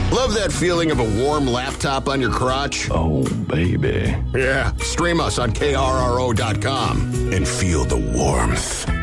Love that feeling of a warm laptop on your crotch? Oh, baby. Yeah, stream us on KRRO.com and feel the warmth.